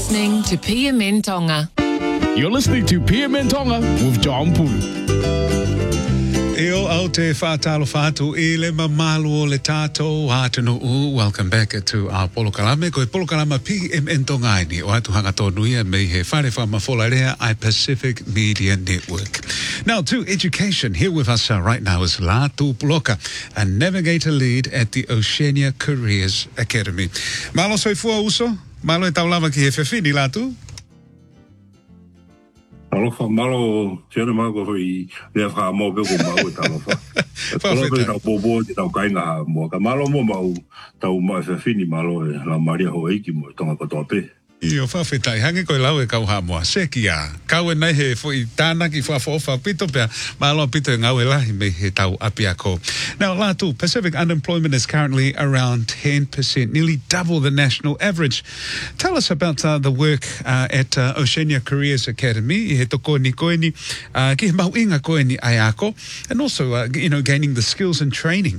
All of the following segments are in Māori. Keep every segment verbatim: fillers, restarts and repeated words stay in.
listening to P M N Tonga. You're listening to P M N Tonga with John Pulu. Eo au te whātalo whātu I le mamalu o le tātou hātano u. Welcome back to our Polokalame. Koe Polokalama P M N Tonga ini o atu hanga tōnuia me he whare whamawholarea I Pacific Media Network. Now to education. Here with us uh, right now is Latu Puloka, a navigator lead at the Oceania Careers Academy. Malo soifua uso? Malo e taulava ki he whewhini, Latu? Alofa malo tēnā māko hui lea wha mō peko mau e talofa. Kolo pe tau pōpō te tau kainga ha mua. Ka malo mō mau tau mai whewhini malo e la maria ho eiki mo e tonga katoa pe. Io whawhetai, hange koe lau e kau ha mua. Seki a, kau e nei he fui tānaki whawhawha pito pia, māloa pito e ngau e lahi me he tau api ako. Now, Latu, Pacific unemployment is currently around ten percent, nearly double the national average. Tell us about uh, the work uh, at uh, Oceania Careers Academy, I he toko ni koe ni, uh, ki he mauinga koe ni ai ako, and also, uh, you know, gaining the skills and training.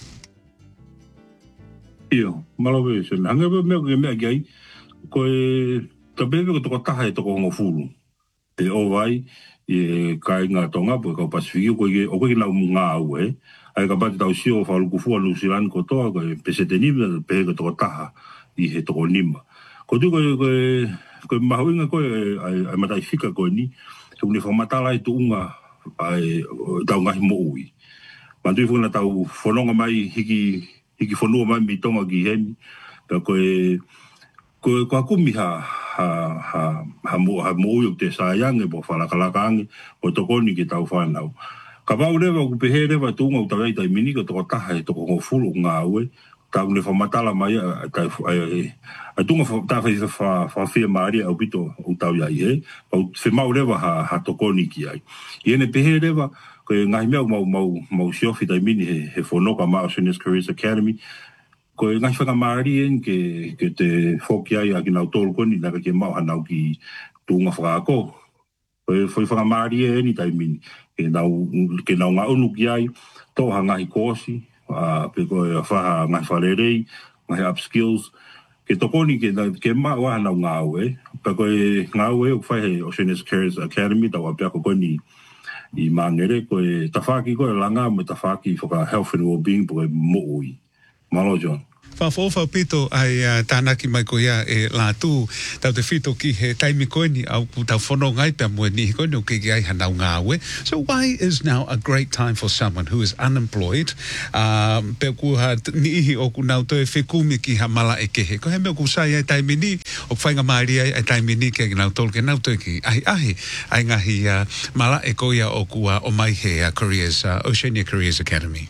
Io, malawe, se hanga pa mea ke mea kiai, koe ta bebe ko toko taha e toko hongo fulu. E o vai, e kai ngā tonga, po e kau Pasifiki, koe ke, o koe ke nau ngā au e, ai ka pati tau sio o whaluku fua Lusilan ko toa, koe pesete nima, pehe ko toko taha I he toko nima. Ko tu koe, koe, koe mahuinga koe, ai, ai matai fika koe ni, e uni whamatala I tu unga, ai, tau ngahi mo ui. Mantui funa tau whanonga mai, hiki, hiki whanua mai mi tonga ki heni, ka koe, Ko ko kumi ha ha ha ha mo ha mo yo te sayang e bo fala kala kangi o to koni ki tau whanau. Ka pau rewa ku pehe rewa tunga o tawai tai mini ko to taha e to ko fulu ngā ue. Tau ne whamatala mai a tai a tunga ta whai wha wha whia maari au pito o tau iai he. Pau whemau rewa ha ha to koni ki ai. I ene pehe rewa ko e ngahi mea mau mau mau siofi tai mini he he whonoka ma Oceania Careers Academy. Ko e ngai whakamari en ke, ke te whoki ai a ki nau tōru koni naka ke mau hanau ki tūnga whakako. Ko e whakamari en I tai mini. Ke nau, ke nau ngā unu ki ai, tōha ngahi kōsi, uh, pe ko e whaha ngahi wharerei, ngahi upskills. Ke tokoni ke, ke mau a hanau ngā ue. Pe ko e ngā ue o whai Oceania Careers Academy, tau apia ko koni I mangere. Ko e tawhaki ko e langa me tawhaki whaka health and well-being po e mo ui. Malo, John. Whawhawha pito ai uh, tānaki mai ko ia e Latu, tau te whito ki he taimi koe ni au ku tau whono ngai pia mua ni koe ni o ke ai hanau ngā ue. So why is now a great time for someone who is unemployed? Um, pe ku ha ni ihi o ku nau toe whekumi ki ha mala e kehe. Ko he mea ku sai ai taimi ni, o whainga maari ai ai taimi ni ke nau tolu ke nau toe ki ahi ahi ai ngahi uh, mala e ko ia o ku uh, o mai he uh, Careers, uh, Oceania Careers Academy.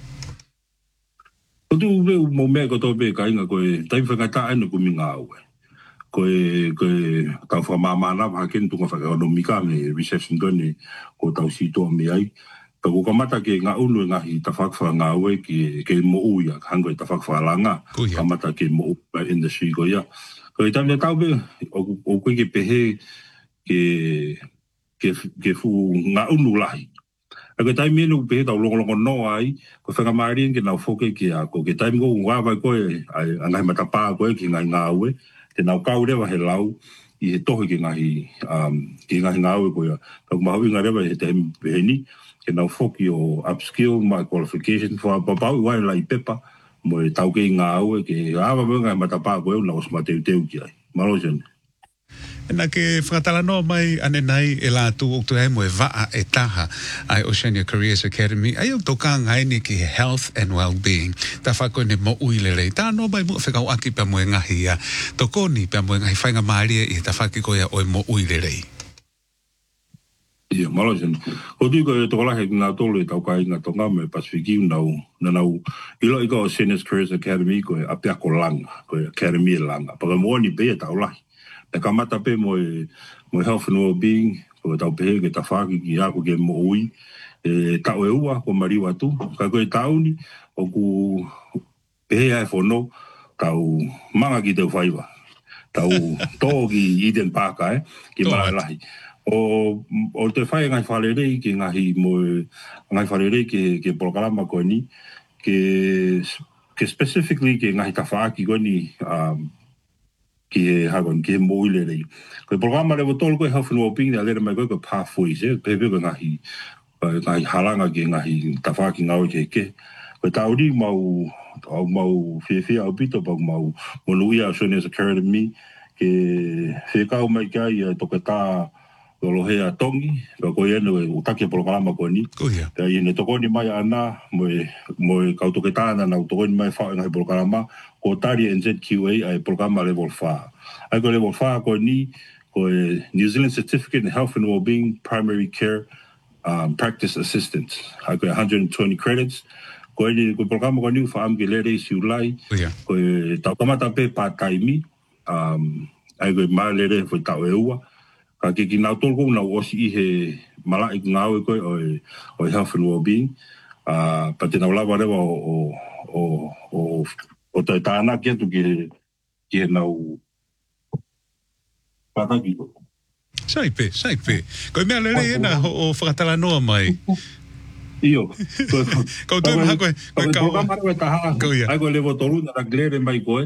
Ko tu veu mo mea ko tō pe ka inga koe tai whakata anu kumi ngā ue. Koe, koe tau whamamana waha ken tunga whakaonomika me reception kone ko tau sitoa me ai. Pa ko kamata ke ngā unu e ngahi ta whakawha ngā ue ke, ke mo uia, hango e ta whakawha langa. Kamata ke mo uia industry ko ia. Koe tamia tau pe, o, o koe ke pehe ke, ke, ke fu ngā unu lahi. A ke taimi enu pehe tau longolongo no ai, ko whakamari ke nau whoke ki a ko ke taimi ko ngāwai koe, ai angahi matapā koe ki ngai ngāue, te nau kau rewa he lau, I he tohi ki ngahi, um, ki ngahi ngāue koe. Tau mahawi ngā rewa he te pehe ni, ke nau whoki o upskill, my qualification, wha papau i wai lai pepa, mo e tau ke ngāue, ke awa mo ngai matapā koe, na os mateu teu ki ai. Malo jene. Nā ke whakatala no mai ane nei e Latu o tu mo e waa e taha ai Oceania Careers Academy. Ai o tō kā ngai ni ki health and well-being. Tā whako ne mo uilere. Tā no mai mo whekau aki pia mo e ngahi a. Tō koni pia mo e ngahi whainga maaria I tā whaki koea o e mo uilere. Ia, malo sen. O tui ko e tokolahe ki ngā tolu e tau ka inga tonga me Pasifiki nau, na nau, ilo i ka Oceania Careers Academy ko e apia ko langa, ko e Academy e langa. Paka mo ni pe e tau lahi. E kamata pe mo e, mo e health and well-being, ko e tau pehe ke ta whaki ki ako ke mo ui, e tau e ua, ko mariwa tu, ka koe tauni, o ku pehe ai whono, tau manga ki tau whaiwa, tau tō ki Eden Park ai, ki mara lahi. O, o te whai ngai whalerei ki ngahi mo e, ngai whalerei ke, ke Polokalama koe ni, ke, ke specifically ke ngahi ta whaaki koe ni, um, ki e hagon ki e mo ile le ko programa le botol ko health and well-being le mai ko pathways e pe pe ngahi ngahi halanga ki ngahi tafaki ngau ke ke ko tauri mau au mau fe fe au pito pa mau monuia Australian Academy ke fe ka mai kai to ka ta lo he a tongi ko ye no utaki programa ko ni Ko ia. e ne to ko ni mai ana mo mo ka to ka ta na to ko ni mai fa ngai programa ko tari N Z Q A ai programa level five ai ko level five ko ni ko New Zealand Certificate in Health and Wellbeing Primary Care um, Practice Assistance ai ko one hundred twenty credits ko ni ko programa ko ni fa am ke le re si ulai Ko ia. ko ta kamata pe part time um ai ko ma le re fo ta e ua ka ke ki nau tolko na osi i he malai ngau ko o o health and well-being ah pa te na lava rewa o o o o ta tana ke tu ki ki nau pata ki ko Saipe, saipe. Ko mea lere ena o whakatala noa mai. io Ko tu ma koe, koe ko kaua. ma ko ta ha Ko ia. ai ko le vo tolu na glere mai ko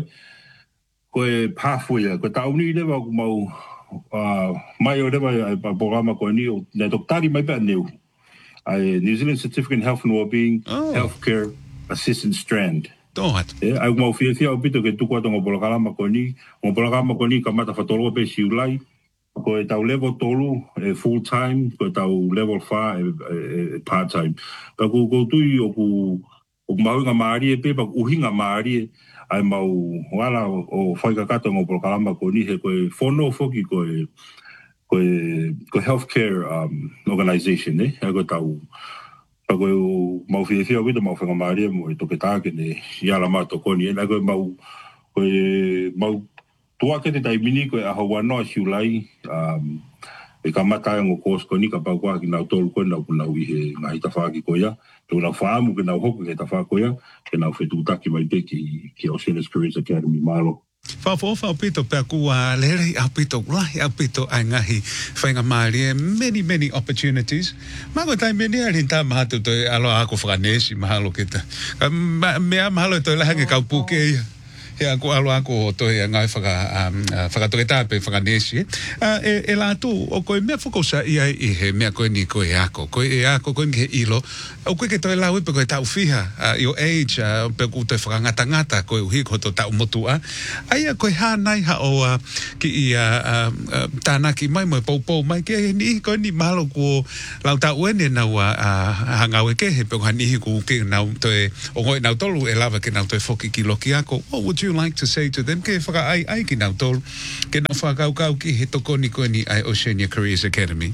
ko pathway ko ta uni le va ko mau Uh, mai o rewa ai pa programa ko ni o na doktari mai pa neu ai New Zealand Certificate in Health and Wellbeing Oh. Healthcare Assistant Strand Tohat. e ai mau fia fia o pito ke tu ko to programa ko ni o programa ko ni ka mata fatolo pe siulai ko e tau level tolu e full time ko tau level five e, e, part time pa ko ko tu i o ku o mau nga mari e pe pa uhinga mari ai mau wala o fai ka kato ngo programa ko ni he ko fono foki ko ko ko healthcare um organization eh ko tau pa ko mau fi fi o mau fa mari mo to ke ta ke ne ya la ma to ko ni na ko mau ko mau tua ke te tai mini ko a hawa no siulai um e ka mata ngo kos ko ni ka pa ko ki na tol ko na ko na wi he ngai ta fa ki ko ya to na fa mu ke na ho ke ta fa ko ya ke na fe tu ta ki mai pe ki ki Australian Careers Academy malo Whawho whao pito pia kua lere au pito lahi au pito ai ngahi whainga maari e many, many opportunities. Mako tai meni arin tā mahatu toi alo ako whakanesi mahalo kita. Ka mea mahalo toi lahange kau puke ia. Ia ko alo ako toi ngai whaka um, whakatoke tāpe whakanesi. Uh, e, e la tu o koe mea whakosa ia i he mea koe ni koe ako. Koe e ako koe mi he ilo. O koe ke toi lau ipe koe tau whiha. Uh, your age, uh, pe ku toi whakangata ngata koe uhi ko to tau motua. Aia koe hānai ha o uh, ki i uh, uh, tānaki mai mo pou pou mai ke ni koe ni malo ko lau tau ene nau uh, hangau e ke he pe hanihi ku ke nau toi o ngoi nau tolu e lava ke nau toi whoki ki loki ako. What would you like to say to them? Ke whaka ai ai ki nau tolu ke nau whakau kau ki he toko ni koe ni ai Oceania Careers Academy.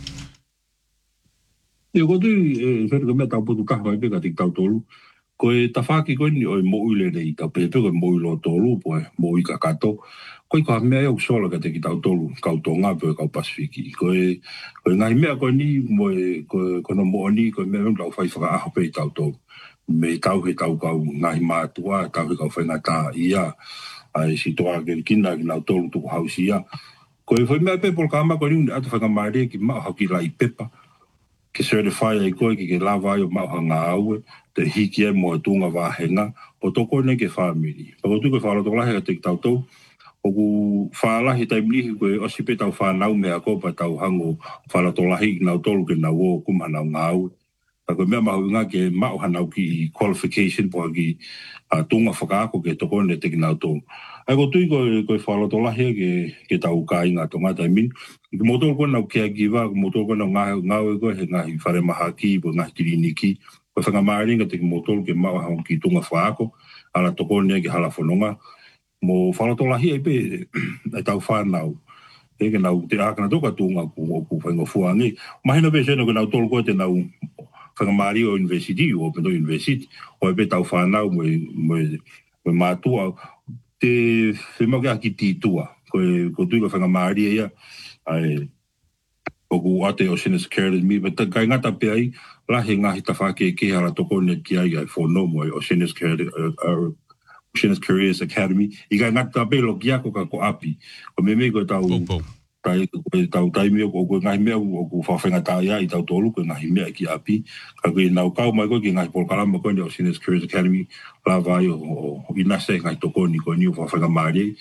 e ko tu e fer ko me tau putu ka mai pe ka tik tau tolu ko e tafaki ko ni o mo ile nei ta pe pe ko mo ilo tolu po mo i ka kato ko i ka me o sola ka te ki tau tolu ka to nga pe ka pasifiki ko e ko ngai me ko ni mo ko ko no mo ni ko me no fai fa a pe tau tolu me tau he tau ka ngai ma tua tau he ka fa na ta ia ai si to a ke kina na tolu tu hausia ko e foi me pe por ka ma ko ni atu fa ka mare ki ma ha ki lai pepa ke certify ai koe ki ke lava ai o mauhanga aue, te hiki e mo e tunga wāhenga, o toko ne ke whamiri. Pako tu koe whaala toko lahi a te tau tau, o ku whaalahi taimnihi koe osipe tau whanau mea kopa tau hango whaala toko lahi ki nau tolu ke nau o kumhanau ngā aue. Pako mea mahu ngā ke mauhanau ki qualification po ki uh, tunga whakaako ke toko ne te ki nau tolu. Ai ko tui koe koe whaala toko lahi ke, ke tau ka inga to ngā taimini, Ki motor ko na kia giva, ki motor ko na ngā ngā ko he ngā whare maha ki, po ngā kiriniki. Ko whanga maringa te ki motor ke mawa hao ki tunga whaako, ala toko nea ki hala whanonga. Mo whalato lahi e pe, e tau whanau. E ke nau te ākana toka tunga ku, ku whaingo fuangi. Mahina pe sena ke nau tolu ko te nau whanga mari o university, o pendo university, o e pe tau whanau mo e mātua. Te whemau ke aki tītua, ko ko tui ko whanga mari e ia, ai o ku ate o Oceania Academy but ta kai ngata pe ai la he ngahi ta fa ke ke ala toko ne ki ai ai for no mo Oceania Careers Academy i kai ngata pe lo kia ko ka ko api o me me ko tau tai ko tau tai me ko ko ngai me o ku fa fenga ta ia i tau tolu ko ngai me ki api ka ko nau ka mai ko ki ngai por kala mo ko Oceania Careers Academy la vai o ina se ngai toko ni ko ni fa fenga mari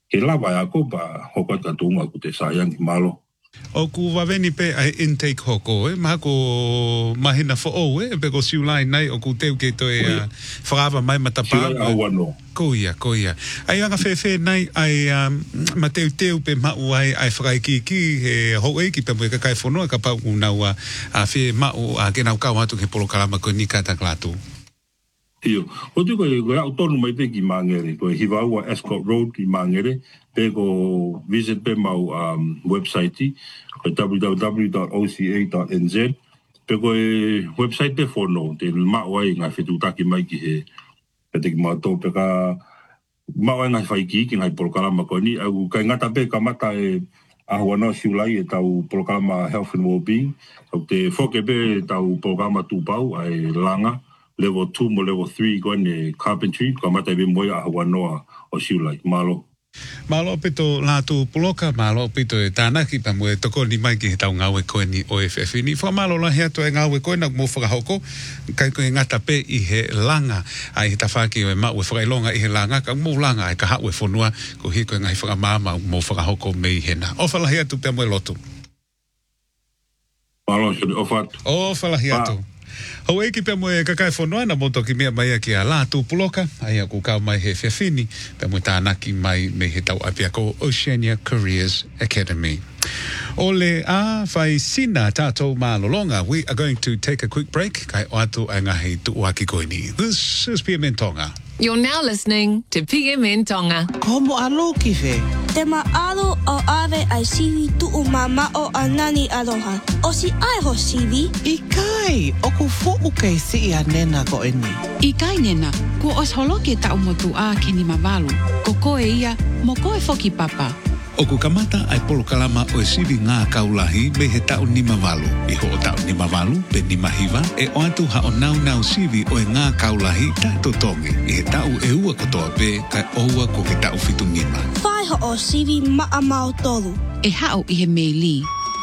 ke lava ya ko ba hoko ta tunga ku te sayang ki malo. O ku waweni pe ai intake hoko, e maha ko mahina fo o, e pe ko siulai nei o ku teu ke toi uh, whakava mai matapa. Siulai au ano. Ko ia, ko ia. Ai anga whewhe nei ai um, ma teu teu pe mau ai ai whakai ki ki he ho e ki pe mui kakai whanua ka pau unau a whe mau a kenau kau atu ke polo kalama ko ni kata klatu. Tio, o tu ko ko au tonu mai te ki mangere, ko hiwa ua Ascot Road ki mangere, pe ko visit pe mau um, website ko w w w dot o c a dot n z, pe ko website te fono, te mau ai ngā whetutaki mai ki he, pe te ki mau tō pe ka mau ai ngā whaiki ki ngai polokalama ko ni, au kai ngata pe ka mata e ahua no siulai e tau polokalama Health and Wellbeing, au te whoke pe tau polokalama tūpau ai langa, level two mo level three ko ne carpentry ko mata be moya hawa noa o siulai malo malo pito latu puloka malo pito e tanaki pa mo toko ni mai ki tau ngawe ko ni O F F ni fo malo la hea to e ngawe ko na mo faka hoko kai ko ngata pe i he langa ai ta faki o ma we faka longa i he langa ka mo langa ai ka ha we fonua ko hi ko ngai faka mama mo faka hoko me hena o fala hea tu pe mo lotu malo so o fat o fala hea tu Ho e ki pe mo e kakai whanua na moto ki mea mai ki a la tu puloka, ai a ku kau mai he whiawhini, pe mo tānaki mai me he tau apia ko Oceania Careers Academy. Ole a whai sina tātou mālolonga, we are going to take a quick break, kai o atu ai ngahi tu uaki koini. This is P M N Tonga. You're now listening to P M N Tonga. Komo alo ki fe. Te maalo o ave ai siwi tu o mama o anani aloha. O si ai ho siwi? I kai, o ku fo'u kei si i anena ko eni. I kai nena, ku os holo ke tau motu a ke ni mawalu. Ko koe ia, mo koe foki papa. O ku kamata ai polo kalama o e sivi ngā kaulahi me he tau ni mawalu. I ho o tau ni mawalu pe ni mahiwa e o atu ha o nau nau sivi o e ngā kaulahi tato tongi. I he tau e ua kotoa pe kai oua ko ke tau fitu nima. Whai ho o sivi maa mau tolu. E hao i he meili.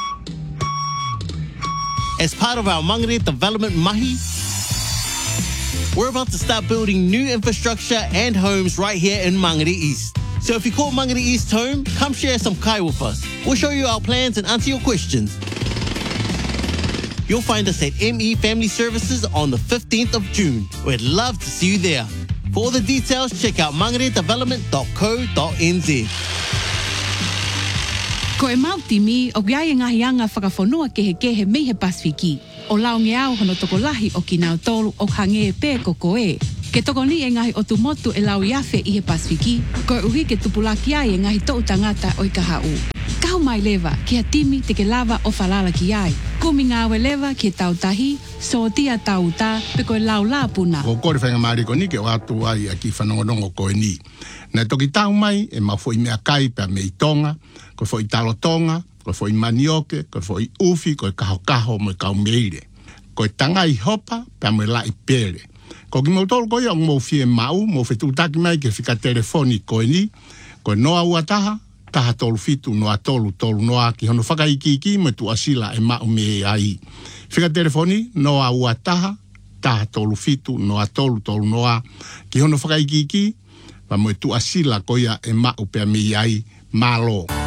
As part of our Mangere Development Mahi, we're about to start building new infrastructure and homes right here in Mangere East. So if you call Mangere East home, come share some kai with us. We'll show you our plans and answer your questions. You'll find us at M E Family Services on the fifteenth of June. We'd love to see you there. For all the details, check out mangere development dot co dot n z. Ko e mauti mi, o giai e ngahi anga whakawhanua ke he kehe me he Pasifiki. O lao nge au hono toko lahi o ki nao tolu o hange e pē ko koe. Ke toko ni e ngahi o tu motu e lau iafe i he Pasifiki, ko e uhi ke tupulaki ai e ngahi tou tangata o i ka hau. Kau mai lewa, ki a timi te ke lava o falala ki ai. Kumi ngāwe lewa ki e tau tahi, so tia tau tā, pe ko e lau la puna. Ko kore whainga maari ko ni ke o atu ai a ki whanongonongo koe ni. Nā toki tau mai e ma fo i mea kai pe a mei tonga, ko fo i talo tonga, ko fo i manioke, ko fo i ufi, ko i kaho kaho mo i kau meire. Ko i tanga i hopa pe a mo i la i pere. Ko ki mo tolu koe ang mo fie mau, mo fe tutaki mai ke fika telefoni koe ni, ko noa ua taha, taha tolu fitu noa tolu tolu noa ki hono whakaiki iki mo tu asila e mau me ai. Fika telefoni noa ua taha, taha tolu fitu noa tolu tolu noa ki hono whakaiki iki, ma mo tu asila koe e mau pe me ai malo.